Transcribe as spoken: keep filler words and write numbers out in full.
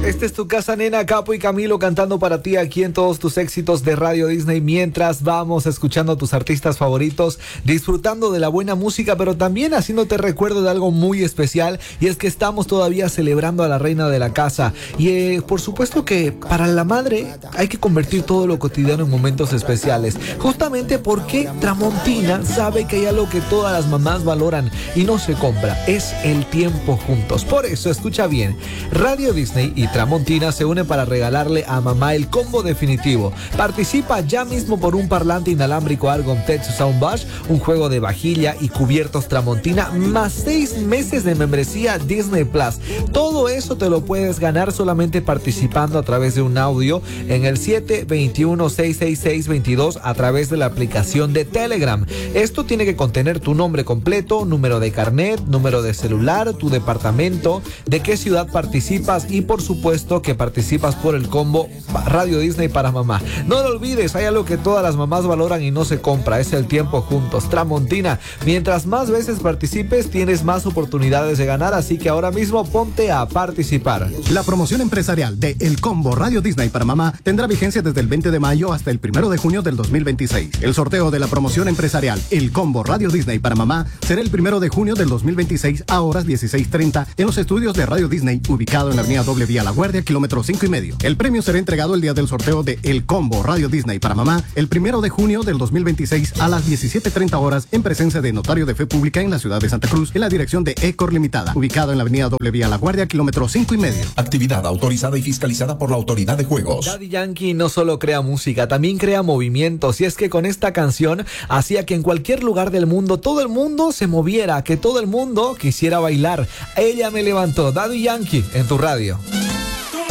Esta es tu casa, nena. Capo y Camilo cantando para ti aquí en todos tus éxitos de Radio Disney, mientras vamos escuchando a tus artistas favoritos, disfrutando de la buena música, pero también haciéndote recuerdo de algo muy especial, y es que estamos todavía celebrando a la reina de la casa. Y eh, por supuesto que para la madre hay que convertir todo lo cotidiano en momentos especiales, justamente porque Tramontina sabe que hay algo que todas las mamás valoran y no se compra: es el tiempo juntos. Por eso, escucha bien, Radio Disney y Tramontina se unen para regalarle a mamá el combo definitivo. Participa ya mismo por un parlante inalámbrico Argon Tech Soundbash, un juego de vajilla y cubiertos Tramontina, más seis meses de membresía Disney Plus. Todo eso te lo puedes ganar solamente participando a través de un audio en el siete veintiuno, seiscientos sesenta y seis veintidós a través de la aplicación de Telegram. Esto tiene que contener tu nombre completo, número de carnet, número de celular, tu departamento, de qué ciudad participas y por supuesto que participas por el combo Radio Disney para mamá. No lo olvides, hay algo que todas las mamás valoran y no se compra: es el tiempo juntos. Tramontina, mientras más veces participes, tienes más oportunidades de ganar, así que ahora mismo ponte a participar. La promoción empresarial de El Combo Radio Disney para mamá tendrá vigencia desde el veinte de mayo hasta el primero de junio del dos mil veintiséis. El sorteo de la promoción empresarial El Combo Radio Disney para mamá será el primero de junio del dos mil veintiséis a horas dieciséis treinta en los estudios de Radio Disney, ubicado en la avenida Doble Vía La Guardia, kilómetro cinco y medio. El premio será entregado el día del sorteo de El Combo Radio Disney para mamá el primero de junio del dos mil veintiséis a las diecisiete treinta horas en presencia de Notario de Fe Pública en la ciudad de Santa Cruz, en la dirección de Ecor Limitada, ubicado en la avenida Doble Vía La Guardia, kilómetro cinco y medio. Actividad autorizada y fiscalizada por la Autoridad de Juegos. Daddy Yankee no solo crea música, también crea movimientos, y es que con esta canción hacía que en cualquier lugar del mundo todo el mundo se moviera, que todo el mundo quisiera bailar. Ella me levantó. Daddy Yankee en tu radio.